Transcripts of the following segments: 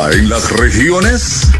en las regiones.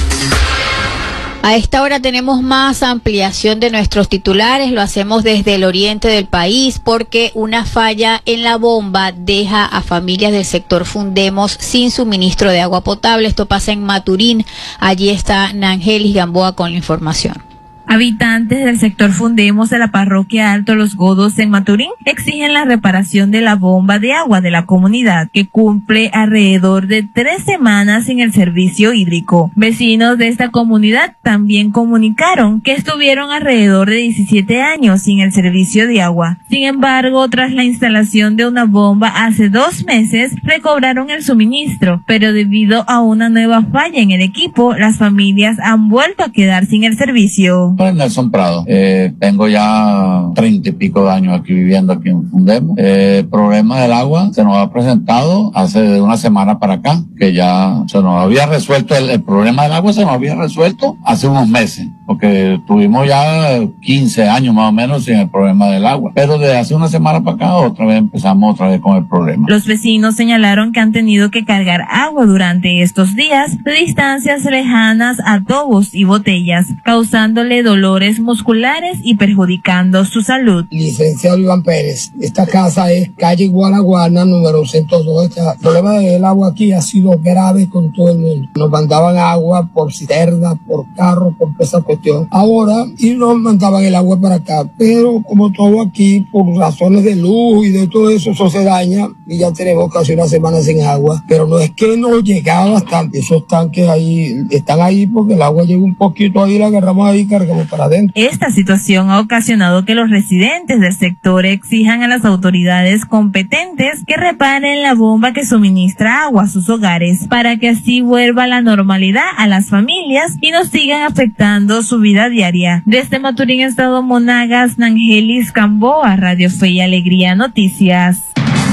A esta hora tenemos más ampliación de nuestros titulares, lo hacemos desde el oriente del país porque una falla en la bomba deja a familias del sector Fundemos sin suministro de agua potable. Esto pasa en Maturín, allí está Nangelis Gamboa con la información. Habitantes del sector Fundemos de la parroquia Alto Los Godos en Maturín exigen la reparación de la bomba de agua de la comunidad, que cumple alrededor de 3 semanas sin el servicio hídrico. Vecinos de esta comunidad también comunicaron que estuvieron alrededor de 17 años sin el servicio de agua. Sin embargo, tras la instalación de una bomba hace 2 meses, recobraron el suministro, pero debido a una nueva falla en el equipo, las familias han vuelto a quedar sin el servicio. Nelson Prado, tengo ya 30 y pico de años aquí viviendo aquí en Fundemos. El problema del agua se nos ha presentado hace una semana para acá, que ya se nos había resuelto, el problema del agua se nos había resuelto hace unos meses, porque tuvimos ya 15 años más o menos sin el problema del agua, pero desde hace una semana para acá empezamos otra vez con el problema. Los vecinos señalaron que han tenido que cargar agua durante estos días de distancias lejanas a tubos y botellas, causándole dolores musculares y perjudicando su salud. Licenciado Iván Pérez, esta casa es calle Guanaguana, número 102. El problema del agua aquí ha sido grave con todo el mundo. Nos mandaban agua por cisterna, por carro, por esa cuestión. Ahora, y nos mandaban el agua para acá, pero como todo aquí, por razones de luz y de todo eso, eso se daña y ya tenemos casi una semana sin agua. Pero no es que no llegaba bastante, esos tanques ahí, están ahí porque el agua llega un poquito ahí, la agarramos ahí y cargamos para adentro. Esta situación ha ocasionado que los residentes del sector exijan a las autoridades competentes que reparen la bomba que suministra agua a sus hogares, para que así vuelva la normalidad a las familias y no sigan afectando su vida diaria. Desde Maturín, Estado Monagas, Nangelis Gamboa, Radio Fe y Alegría Noticias.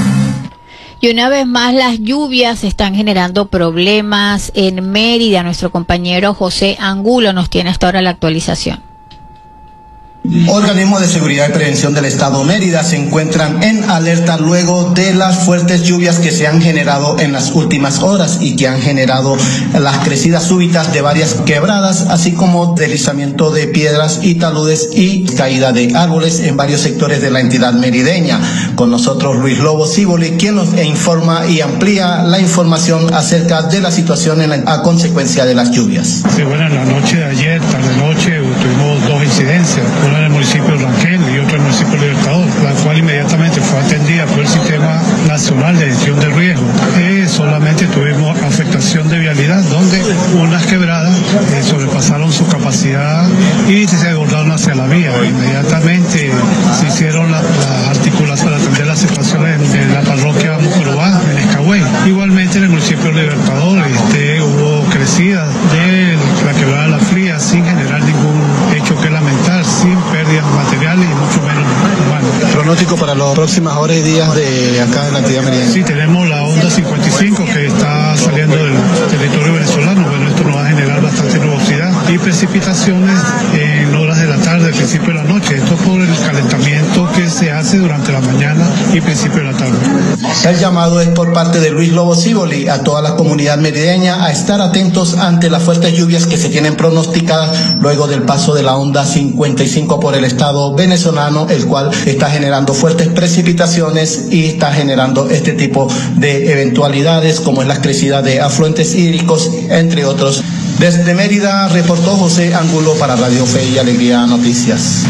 Y una vez más las lluvias están generando problemas en Mérida. Nuestro compañero José Angulo nos tiene hasta ahora la actualización. Organismos de seguridad y prevención del estado Mérida se encuentran en alerta luego de las fuertes lluvias que se han generado en las últimas horas y que han generado las crecidas súbitas de varias quebradas, así como deslizamiento de piedras y taludes y caída de árboles en varios sectores de la entidad merideña. Con nosotros Luis Lobo Ciboli, quien nos informa y amplía la información acerca de la situación a consecuencia de las lluvias. Sí, bueno, en la noche de ayer, tarde-noche, tuvimos 2 incidencias, una en el municipio de Rangel y otra en el municipio de Libertador, la cual inmediatamente fue atendida por el Sistema Nacional de Gestión del Riesgo. Solamente tuvimos afectación de vialidad, donde unas quebradas sobrepasaron su capacidad y se desbordaron hacia la vía. Inmediatamente se hicieron las articulaciones para atender las situaciones en la parroquia Mucorobá, en Escagüey. Igualmente en el municipio de Libertador hubo crecidas de la quebrada de la Fría sin generar ningún hecho que lamentar, sin pérdidas materiales y mucho menos humanas. Pronóstico para las próximas horas y días de acá en la entidad meridiana. Sí, tenemos la onda 55 que está saliendo del territorio venezolano. Bueno, esto nos va a generar bastante nubosidad y precipitaciones en horas de la tarde, principio de la noche. Esto por el calentamiento que se hace durante la mañana y principio de la tarde. El llamado es por parte de Luis Lobo Ciboli a toda la comunidad merideña a estar atentos ante las fuertes lluvias que se tienen pronosticadas luego del paso de la onda 55 por el estado venezolano, el cual está generando fuertes precipitaciones y está generando este tipo de eventualidades como es la crecida de afluentes hídricos, entre otros. Desde Mérida reportó José Angulo para Radio Fe y Alegría Noticias.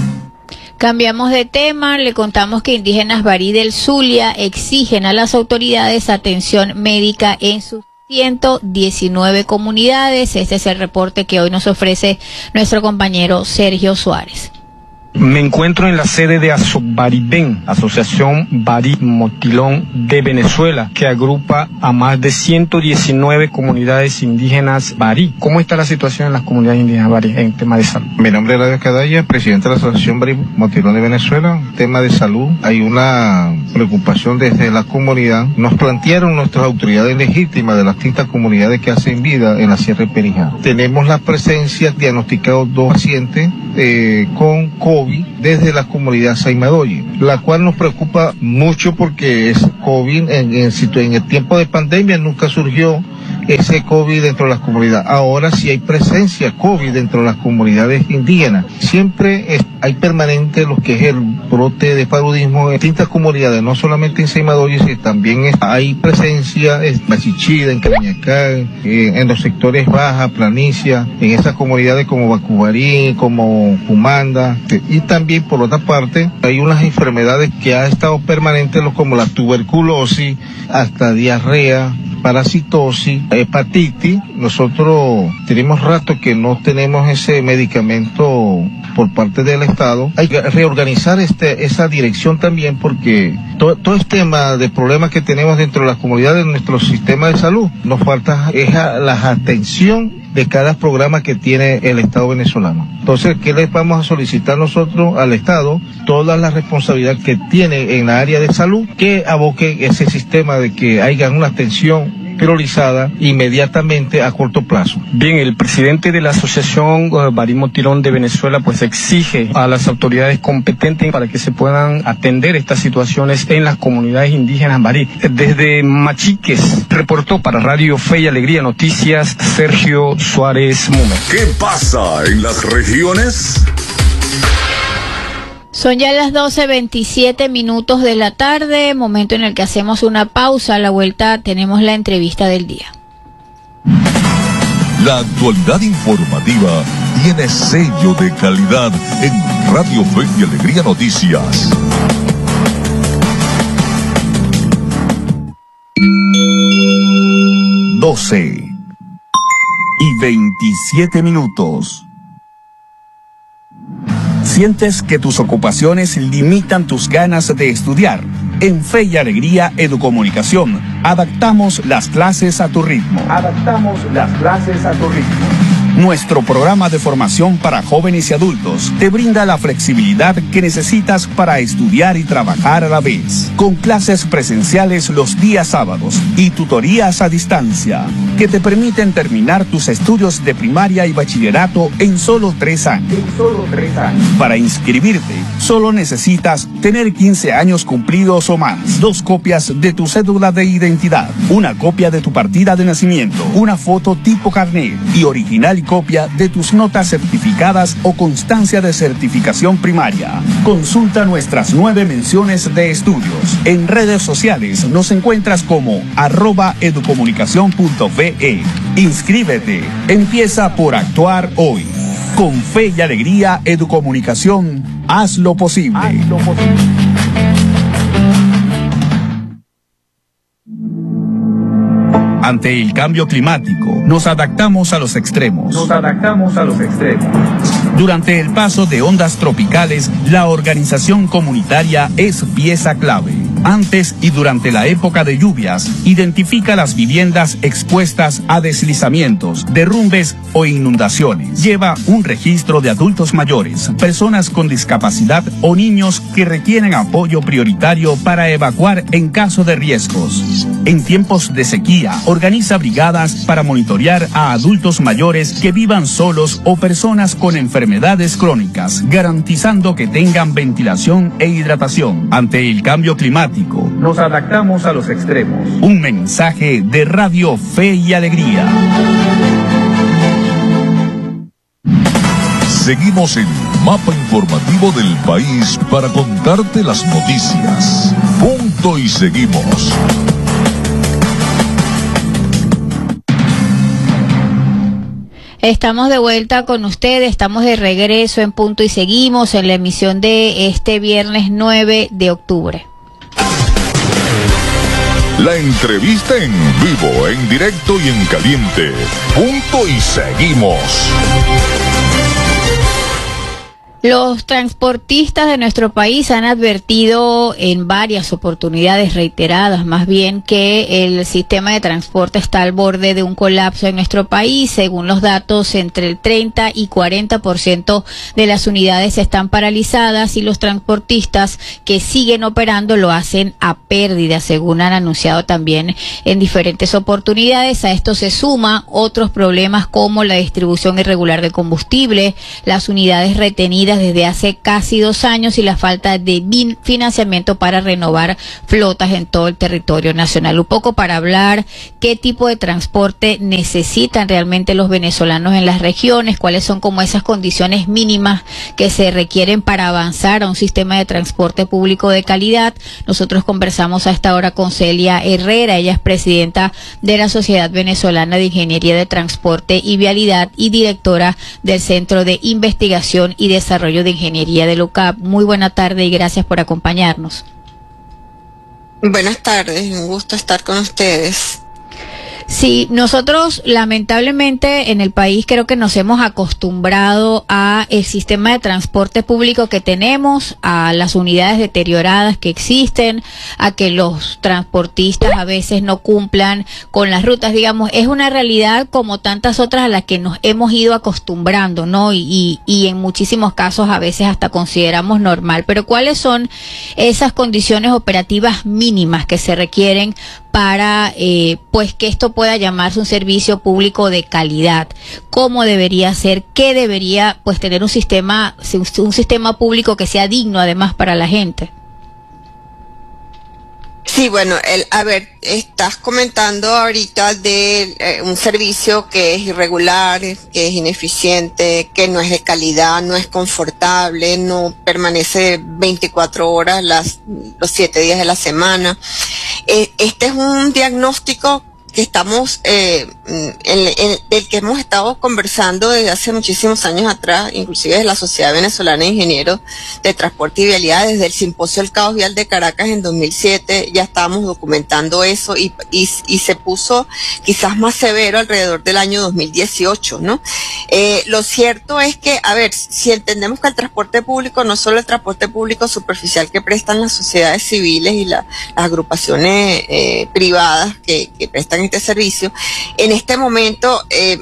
Cambiamos de tema, le contamos que indígenas Barí del Zulia exigen a las autoridades atención médica en sus 119 comunidades. Este es el reporte que hoy nos ofrece nuestro compañero Sergio Suárez. Me encuentro en la sede de Asobaribén, Asociación Barí Motilón de Venezuela, que agrupa a más de 119 comunidades indígenas barí. ¿Cómo está la situación en las comunidades indígenas barí en tema de salud? Mi nombre es Radio Cadalla, presidente de la Asociación Barí Motilón de Venezuela. Tema de salud, hay una preocupación desde la comunidad. Nos plantearon nuestras autoridades legítimas de las distintas comunidades que hacen vida en la Sierra de Perijá. Tenemos la presencia, diagnosticados 2 pacientes con COVID desde la comunidad Saimadoye, la cual nos preocupa mucho porque es COVID en el tiempo de pandemia nunca surgió ese COVID dentro de las comunidades. Ahora sí hay presencia COVID dentro de las comunidades indígenas. Siempre hay permanente lo que es el brote de paludismo en distintas comunidades, no solamente en Seimadoyo, sino también hay presencia en Machichida, en Cañacán, en los sectores Baja, Planicia, en esas comunidades como Bacubarí, como Cumanda, y también por otra parte hay unas enfermedades que ha estado permanentes como la tuberculosis, hasta diarrea, parasitosis, hepatitis. Nosotros tenemos rato que no tenemos ese medicamento por parte del Estado. Hay que reorganizar esa dirección también, porque todo este tema de problemas que tenemos dentro de las comunidades de nuestro sistema de salud, nos falta la atención de cada programa que tiene el Estado venezolano. Entonces, ¿qué les vamos a solicitar nosotros al Estado? Toda la responsabilidad que tiene en la área de salud, que aboque ese sistema de que haya una atención priorizada inmediatamente a corto plazo. Bien, el presidente de la Asociación Barí Motilón de Venezuela pues exige a las autoridades competentes para que se puedan atender estas situaciones en las comunidades indígenas barí. Desde Machiques, reportó para Radio Fe y Alegría Noticias Sergio Suárez Múmez. ¿Qué pasa en las regiones? Son ya las 12:27 de la tarde, momento en el que hacemos una pausa. A la vuelta tenemos la entrevista del día. La actualidad informativa tiene sello de calidad en Radio Fe y Alegría Noticias. Doce y 27 minutos. ¿Sientes que tus ocupaciones limitan tus ganas de estudiar? En Fe y Alegría Educomunicación, adaptamos las clases a tu ritmo. Nuestro programa de formación para jóvenes y adultos te brinda la flexibilidad que necesitas para estudiar y trabajar a la vez. Con clases presenciales los días sábados y tutorías a distancia, que te permiten terminar tus estudios de primaria y bachillerato en solo 3 años. Para inscribirte, solo necesitas tener 15 años cumplidos o más, 2 copias de tu cédula de identidad, una copia de tu partida de nacimiento, una foto tipo carnet y original y copia de tus notas certificadas o constancia de certificación primaria. Consulta nuestras 9 menciones de estudios. En redes sociales nos encuentras como @educomunicacion.ve. Inscríbete. Empieza por actuar hoy. Con Fe y Alegría Educomunicación, haz lo posible. Ante el cambio climático, nos adaptamos a los extremos. Durante el paso de ondas tropicales, la organización comunitaria es pieza clave. Antes y durante la época de lluvias, identifica las viviendas expuestas a deslizamientos, derrumbes o inundaciones. Lleva un registro de adultos mayores, personas con discapacidad o niños que requieren apoyo prioritario para evacuar en caso de riesgos. En tiempos de sequía, organiza brigadas para monitorear a adultos mayores que vivan solos o personas con enfermedades crónicas, garantizando que tengan ventilación e hidratación. Ante el cambio climático, nos adaptamos a los extremos. Un mensaje de Radio Fe y Alegría. Seguimos el mapa informativo del país para contarte las noticias. Punto y seguimos. Estamos de vuelta con ustedes, estamos de regreso en Punto y Seguimos en la emisión de este viernes 9 de octubre. La entrevista en vivo, en directo y en caliente. Punto y seguimos. Los transportistas de nuestro país han advertido en varias oportunidades reiteradas, más bien, que el sistema de transporte está al borde de un colapso en nuestro país. Según los datos, entre el 30 y 40% de las unidades están paralizadas y los transportistas que siguen operando lo hacen a pérdida, según han anunciado también en diferentes oportunidades. A esto se suma otros problemas como la distribución irregular de combustible, las unidades retenidas comprometida desde hace casi 2 años y la falta de financiamiento para renovar flotas en todo el territorio nacional. Un poco para hablar qué tipo de transporte necesitan realmente los venezolanos en las regiones, cuáles son como esas condiciones mínimas que se requieren para avanzar a un sistema de transporte público de calidad. Nosotros conversamos a esta hora con Celia Herrera, ella es presidenta de la Sociedad Venezolana de Ingeniería de Transporte y Vialidad y directora del Centro de Investigación y Desarrollo de Ingeniería del UCAP. Muy buena tarde y gracias por acompañarnos. Buenas tardes, un gusto estar con ustedes. Sí, nosotros lamentablemente en el país creo que nos hemos acostumbrado a el sistema de transporte público que tenemos, a las unidades deterioradas que existen, a que los transportistas a veces no cumplan con las rutas, digamos, es una realidad como tantas otras a las que nos hemos ido acostumbrando, ¿no? Y en muchísimos casos a veces hasta consideramos normal, pero ¿cuáles son esas condiciones operativas mínimas que se requieren para pues que esto pueda llamarse un servicio público de calidad? ¿Cómo debería ser? ¿Qué debería pues tener un sistema público que sea digno además para la gente? Sí, bueno, estás comentando ahorita de un servicio que es irregular, que es ineficiente, que no es de calidad, no es confortable, no permanece 24 horas los 7 días de la semana. Este es un diagnóstico que estamos, del que hemos estado conversando desde hace muchísimos años atrás, inclusive desde la Sociedad Venezolana de Ingenieros de Transporte y Vialidad, desde el Simposio del Caos Vial de Caracas en 2007, ya estábamos documentando eso y se puso quizás más severo alrededor del año 2018, ¿no? Lo cierto es que, si entendemos que el transporte público, no solo el transporte público superficial que prestan las sociedades civiles y las agrupaciones privadas que prestan este servicio, en este momento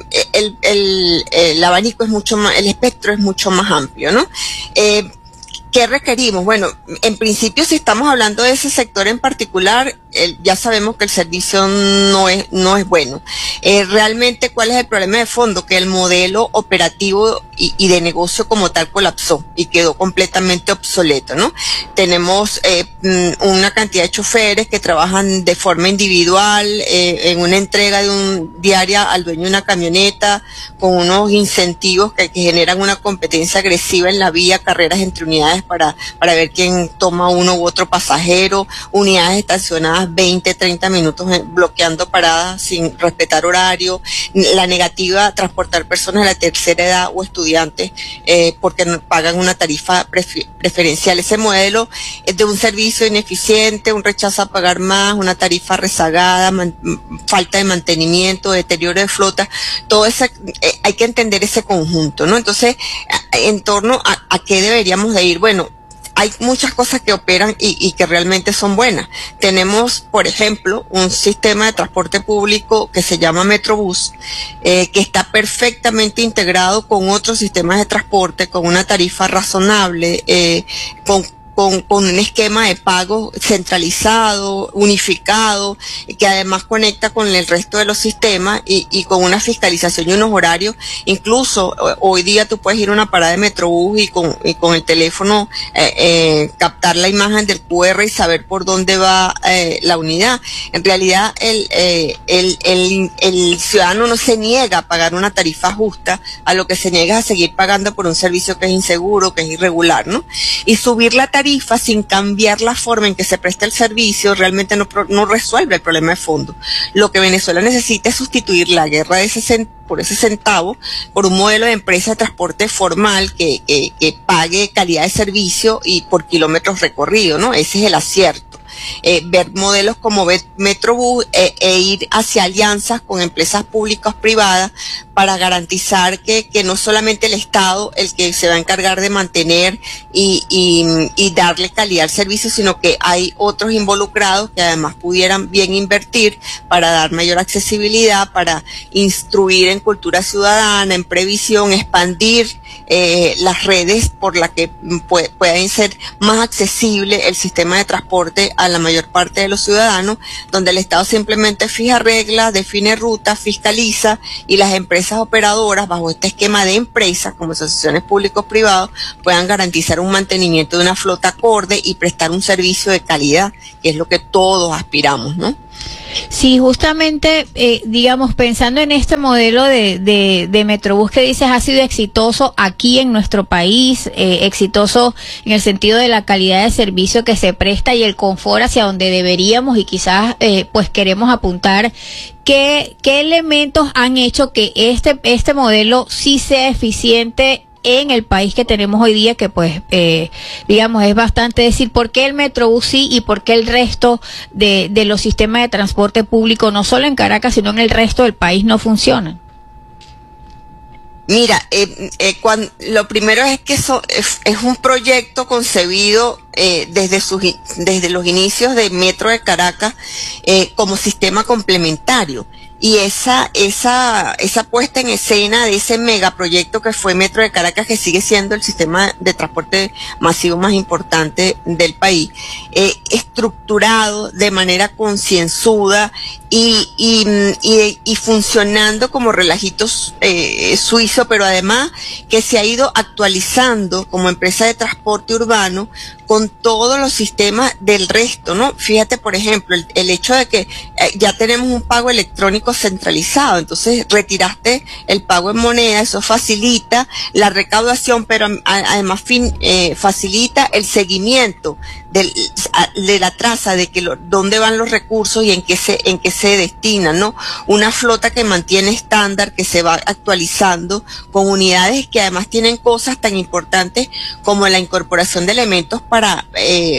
el abanico es mucho más, el espectro es mucho más amplio, ¿no? ¿Qué requerimos? Bueno, en principio, si estamos hablando de ese sector en particular, ya sabemos que el servicio no es bueno. Realmente, ¿cuál es el problema de fondo? Que el modelo operativo y de negocio como tal colapsó y quedó completamente obsoleto, ¿no? Tenemos una cantidad de choferes que trabajan de forma individual, en una entrega diaria al dueño de una camioneta, con unos incentivos que generan una competencia agresiva en la vía, carreras entre unidades para ver quién toma uno u otro pasajero, unidades estacionadas 20, 30 minutos bloqueando paradas sin respetar horario, la negativa a transportar personas de la tercera edad o estudiantes porque no pagan una tarifa preferencial. Ese modelo es de un servicio ineficiente, un rechazo a pagar más, una tarifa rezagada, falta de mantenimiento, deterioro de flota, todo ese, hay que entender ese conjunto, ¿no? Entonces, en torno a qué deberíamos de ir, bueno, hay muchas cosas que operan y que realmente son buenas. Tenemos, por ejemplo, un sistema de transporte público que se llama Metrobús, que está perfectamente integrado con otros sistemas de transporte, con una tarifa razonable, con un esquema de pago centralizado, unificado, que además conecta con el resto de los sistemas y con una fiscalización y unos horarios. Incluso hoy día tú puedes ir a una parada de Metrobús y con el teléfono captar la imagen del QR y saber por dónde va la unidad. En realidad el ciudadano no se niega a pagar una tarifa justa, a lo que se niega es a seguir pagando por un servicio que es inseguro, que es irregular, ¿no? Y subir la tarifa sin cambiar la forma en que se presta el servicio realmente no resuelve el problema de fondo. Lo que Venezuela necesita es sustituir la guerra por ese centavo por un modelo de empresa de transporte formal que pague calidad de servicio y por kilómetros recorridos, ¿no? Ese es el acierto. Ver modelos como Metrobús e ir hacia alianzas con empresas públicas privadas para garantizar que no solamente el Estado el que se va a encargar de mantener y darle calidad al servicio, sino que hay otros involucrados que además pudieran bien invertir para dar mayor accesibilidad, para instruir en cultura ciudadana, en previsión, expandir las redes por las que pueden ser más accesible el sistema de transporte a la mayor parte de los ciudadanos, donde el Estado simplemente fija reglas, define rutas, fiscaliza y las empresas empresas operadoras, bajo este esquema de empresas, como asociaciones públicos-privados, puedan garantizar un mantenimiento de una flota acorde y prestar un servicio de calidad, que es lo que todos aspiramos, ¿no? Sí, justamente, digamos, pensando en este modelo de Metrobús que dices ha sido exitoso aquí en nuestro país, exitoso en el sentido de la calidad de servicio que se presta y el confort hacia donde deberíamos y quizás pues queremos apuntar. ¿Qué elementos han hecho que este modelo sí sea eficiente en el país que tenemos hoy día, que pues digamos es bastante decir por qué el Metrobús sí y por qué el resto de los sistemas de transporte público, no solo en Caracas sino en el resto del país, no funcionan? Mira, lo primero es que es un proyecto concebido desde los inicios de Metro de Caracas como sistema complementario. Y esa puesta en escena de ese megaproyecto que fue Metro de Caracas, que sigue siendo el sistema de transporte masivo más importante del país, estructurado de manera concienzuda y funcionando como relajito suizo, pero además que se ha ido actualizando como empresa de transporte urbano con todos los sistemas del resto, ¿no? Fíjate, por ejemplo, el hecho de que ya tenemos un pago electrónico centralizado, entonces retiraste el pago en moneda, eso facilita la recaudación, pero además facilita el seguimiento de la traza de que dónde van los recursos y en qué se destinan, ¿no? Una flota que mantiene estándar, que se va actualizando con unidades que además tienen cosas tan importantes como la incorporación de elementos para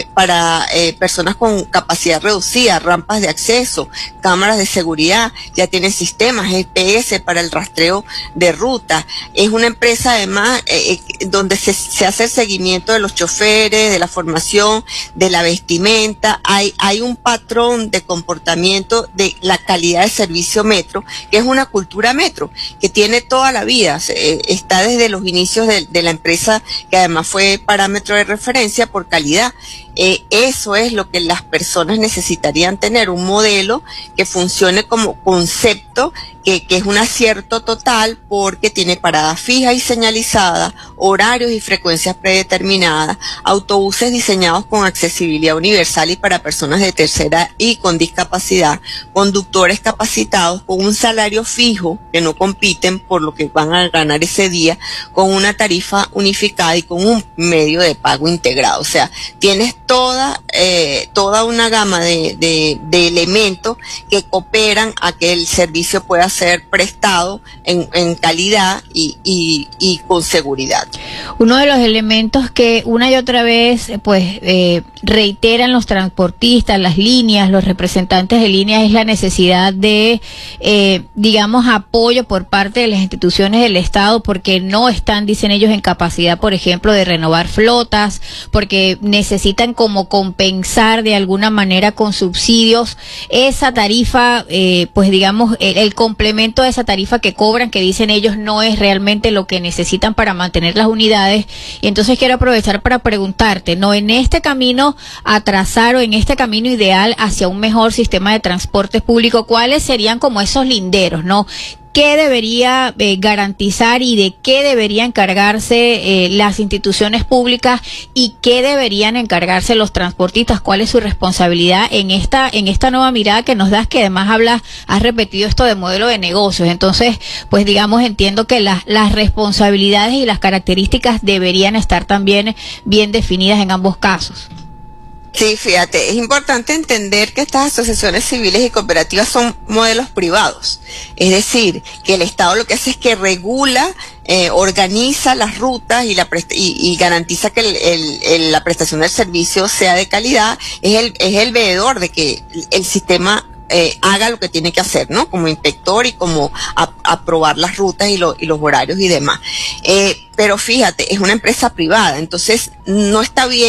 personas con capacidad reducida, rampas de acceso, cámaras de seguridad, ya tiene sistemas GPS para el rastreo de ruta. Es una empresa además donde se hace el seguimiento de los choferes, de la formación, de la vestimenta. Hay un patrón de comportamiento de la calidad de servicio Metro, que es una cultura Metro, que tiene toda la vida, está desde los inicios de la empresa, que además fue parámetro de referencia por calidad. Eso es lo que las personas necesitarían tener, un modelo que funcione como concepto, que es un acierto total porque tiene parada fija y señalizada, horarios y frecuencias predeterminadas, autobuses diseñados con accesibilidad universal y para personas de tercera y con discapacidad, conductores capacitados con un salario fijo que no compiten por lo que van a ganar ese día, con una tarifa unificada y con un medio de pago integrado. O sea, tienes toda una gama de elementos que cooperan a que el servicio pueda ser prestado en calidad y con seguridad. Uno de los elementos que una y otra vez pues reiteran los transportistas, las líneas, los representantes de líneas, es la necesidad de digamos apoyo por parte de las instituciones del Estado, porque no están, dicen ellos, en capacidad, por ejemplo, de renovar flotas, porque necesitan como compensar de alguna manera con subsidios esa tarifa, pues digamos el complemento de esa tarifa que cobran, que dicen ellos no es realmente lo que necesitan para mantener las unidades. Y entonces quiero aprovechar para preguntarte, ¿no? En este camino a trazar o en este camino ideal hacia un mejor sistema de transporte público, ¿cuáles serían como esos linderos, no? ¿Qué debería garantizar y de qué deberían encargarse las instituciones públicas y qué deberían encargarse los transportistas? ¿Cuál es su responsabilidad en esta nueva mirada que nos das, que además has repetido esto de modelo de negocios? Entonces, pues digamos, entiendo que las responsabilidades y las características deberían estar también bien definidas en ambos casos. Sí, fíjate, es importante entender que estas asociaciones civiles y cooperativas son modelos privados. Es decir, que el Estado lo que hace es que regula, organiza las rutas y garantiza que la prestación del servicio sea de calidad. Es el veedor de que el sistema haga lo que tiene que hacer, ¿no? Como inspector y como aprobar las rutas y los horarios y demás. Pero fíjate, es una empresa privada, entonces no está bien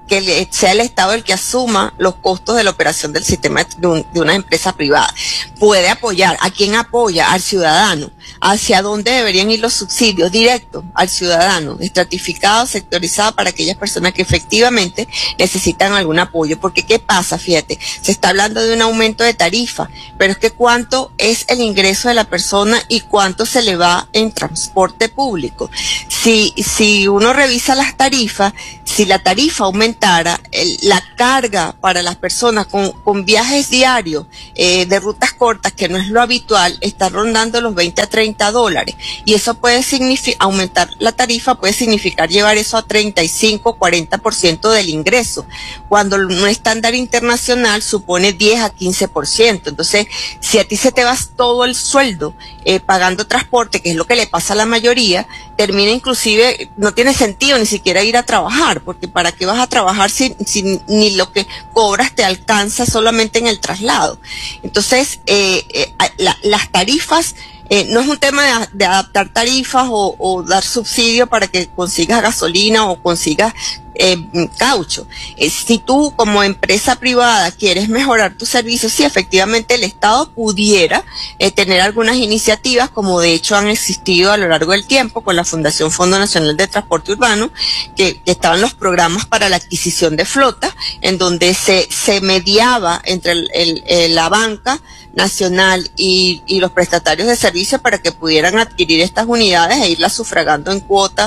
que sea el Estado el que asuma los costos de la operación del sistema de una empresa privada. Puede apoyar. ¿A quién apoya? Al ciudadano. ¿Hacia dónde deberían ir los subsidios? Directo al ciudadano, estratificado, sectorizado para aquellas personas que efectivamente necesitan algún apoyo. Porque ¿qué pasa? Fíjate, se está hablando de un aumento de tarifa, pero es que ¿cuánto es el ingreso de la persona y cuánto se le va en transporte público? Si uno revisa las tarifas, si la tarifa aumentara, la carga para las personas con viajes diarios de rutas cortas, que no es lo habitual, está rondando los 20 a 30 dólares. Y eso puede significar, aumentar la tarifa puede significar llevar eso a 35, 40% del ingreso, cuando un estándar internacional supone 10 a 15%. Entonces, si a ti se te va todo el sueldo pagando transporte, que es lo que le pasa a la mayoría, termina inclusive, no tiene sentido ni siquiera ir a trabajar, porque ¿para qué vas a trabajar si ni lo que cobras te alcanza solamente en el traslado? Entonces, las tarifas, no es un tema de adaptar tarifas o dar subsidio para que consigas gasolina o consigas caucho. Si tú como empresa privada quieres mejorar tus servicios, sí, efectivamente el Estado pudiera tener algunas iniciativas, como de hecho han existido a lo largo del tiempo con la Fundación Fondo Nacional de Transporte Urbano, que estaban los programas para la adquisición de flota, en donde se mediaba entre la banca nacional y los prestatarios de servicios para que pudieran adquirir estas unidades e irlas sufragando en cuotas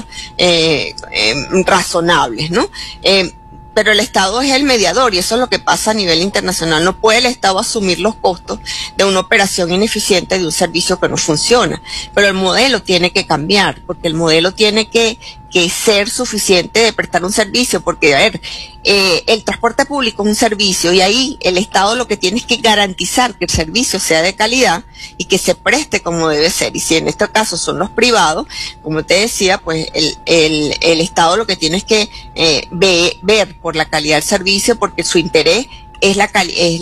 razonables, ¿no? Pero el Estado es el mediador y eso es lo que pasa a nivel internacional. No puede el Estado asumir los costos de una operación ineficiente de un servicio que no funciona. Pero el modelo tiene que cambiar, porque el modelo tiene que ser suficiente de prestar un servicio, porque, a ver, el transporte público es un servicio y ahí el Estado lo que tiene es que garantizar que el servicio sea de calidad y que se preste como debe ser. Y si en este caso son los privados, como te decía, pues el Estado lo que tiene es que ver por la calidad del servicio, porque su interés es la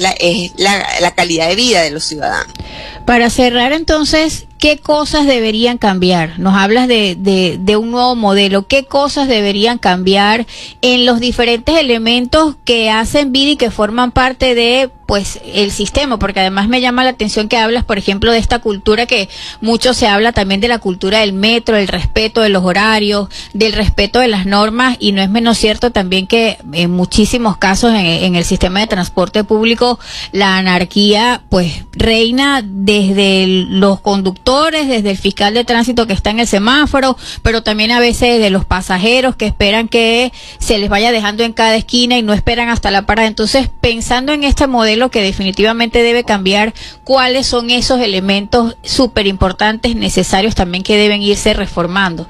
calidad de vida de los ciudadanos. Para cerrar entonces, ¿qué cosas deberían cambiar? Nos hablas de un nuevo modelo. ¿Qué cosas deberían cambiar en los diferentes elementos que hacen vida y que forman parte de, pues, el sistema? Porque además me llama la atención que hablas, por ejemplo, de esta cultura que mucho se habla también de la cultura del metro, el respeto de los horarios, del respeto de las normas, y no es menos cierto también que en muchísimos casos en el sistema de transporte público la anarquía, pues, reina desde los conductores, desde el fiscal de tránsito que está en el semáforo, pero también a veces de los pasajeros que esperan que se les vaya dejando en cada esquina y no esperan hasta la parada. Entonces, pensando en este modelo que definitivamente debe cambiar, ¿cuáles son esos elementos súper importantes, necesarios también, que deben irse reformando?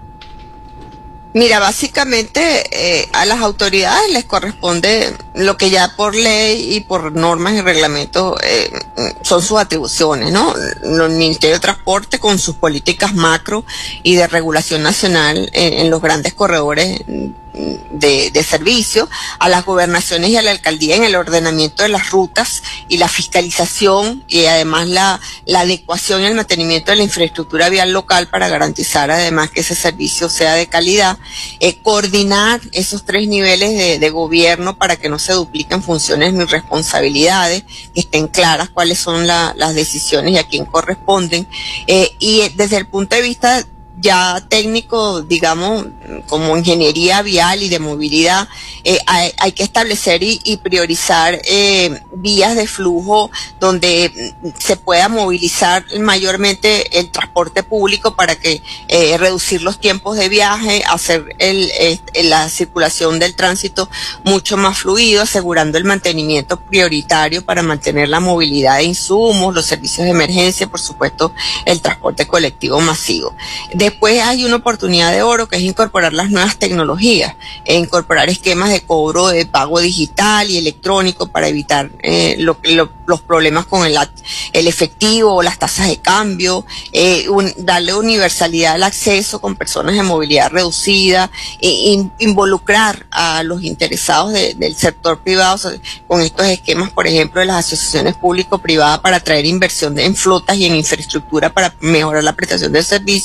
Mira, básicamente a las autoridades les corresponde lo que ya por ley y por normas y reglamentos son sus atribuciones, ¿no? El Ministerio de Transporte con sus políticas macro y de regulación nacional en los grandes corredores de servicio, a las gobernaciones y a la alcaldía en el ordenamiento de las rutas y la fiscalización, y además la adecuación y el mantenimiento de la infraestructura vial local para garantizar además que ese servicio sea de calidad, coordinar esos tres niveles de gobierno para que no se dupliquen funciones ni responsabilidades, que estén claras cuáles son las decisiones y a quién corresponden, y desde el punto de vista ya técnico, digamos, como ingeniería vial y de movilidad, hay que establecer y priorizar vías de flujo donde se pueda movilizar mayormente el transporte público para que reducir los tiempos de viaje, hacer la circulación del tránsito mucho más fluido, asegurando el mantenimiento prioritario para mantener la movilidad de insumos, los servicios de emergencia, por supuesto, el transporte colectivo masivo. Después hay una oportunidad de oro, que es incorporar las nuevas tecnologías, incorporar esquemas de cobro de pago digital y electrónico para evitar los problemas con el efectivo o las tasas de cambio, darle universalidad al acceso con personas de movilidad reducida, involucrar a los interesados del sector privado con estos esquemas, por ejemplo, de las asociaciones público-privadas para atraer inversión en flotas y en infraestructura para mejorar la prestación del servicio,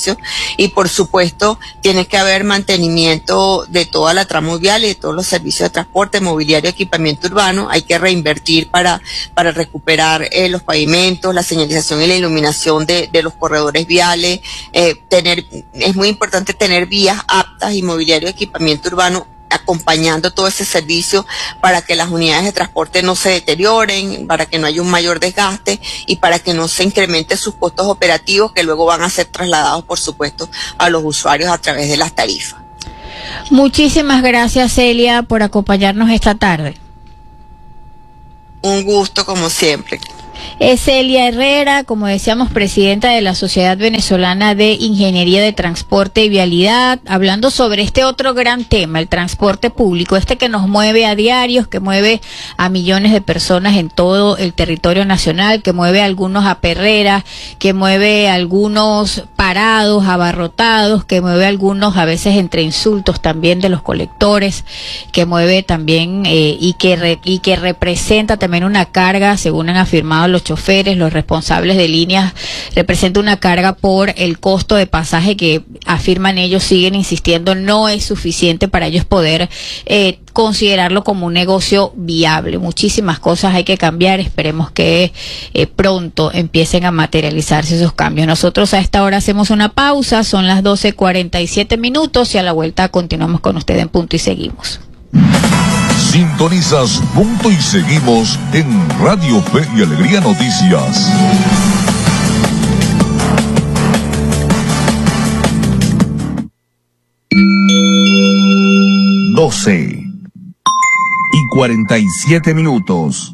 Y por supuesto, tiene que haber mantenimiento de toda la tramo vial y de todos los servicios de transporte, mobiliario, equipamiento urbano. Hay que reinvertir para recuperar los pavimentos, la señalización y la iluminación de los corredores viales. Es muy importante tener vías aptas y mobiliario, equipamiento urbano acompañando todo ese servicio para que las unidades de transporte no se deterioren, para que no haya un mayor desgaste y para que no se incrementen sus costos operativos, que luego van a ser trasladados, por supuesto, a los usuarios a través de las tarifas. Muchísimas gracias, Celia, por acompañarnos esta tarde. Un gusto, como siempre. Es Celia Herrera, como decíamos, presidenta de la Sociedad Venezolana de Ingeniería de Transporte y Vialidad, hablando sobre este otro gran tema, el transporte público, que nos mueve a diarios, que mueve a millones de personas en todo el territorio nacional, que mueve a algunos a perreras, que mueve a algunos parados, abarrotados, que mueve a algunos a veces entre insultos también de los colectores, que mueve también y que representa también una carga, según han afirmado los choferes, los responsables de líneas, representa una carga por el costo de pasaje que afirman ellos, siguen insistiendo, no es suficiente para ellos poder considerarlo como un negocio viable. Muchísimas cosas hay que cambiar, esperemos que pronto empiecen a materializarse esos cambios. Nosotros a esta hora hacemos una pausa, son las 12:47 y a la vuelta continuamos con usted en Punto y Seguimos. Sintonizas Punto y Seguimos en Radio Fe y Alegría Noticias. Doce y 47 minutos.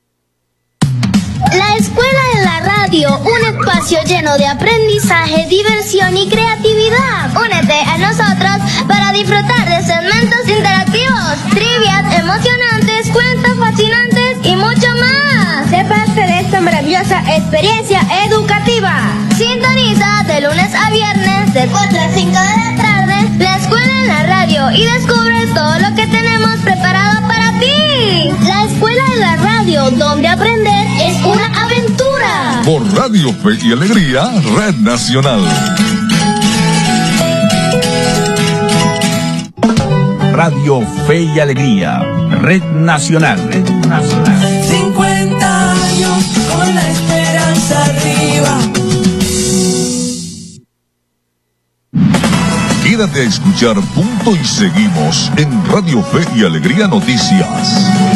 La Escuela de la Radio, un espacio lleno de aprendizaje, diversión y creatividad. Únete a nosotros para disfrutar de segmentos interactivos, trivias emocionantes, cuentos fascinantes y mucho más. Sé parte de esta maravillosa experiencia educativa. Sintoniza de lunes a viernes de 4 a 5 de la tarde la Escuela en la Radio y descubre todo lo que tenemos preparado para ti. La Escuela de la Radio, donde aprender es una aventura. Por Radio Fe y Alegría, Red Nacional. Radio Fe y Alegría, Red Nacional. 50 años con la esperanza arriba. Quédate a escuchar Punto y Seguimos en Radio Fe y Alegría Noticias.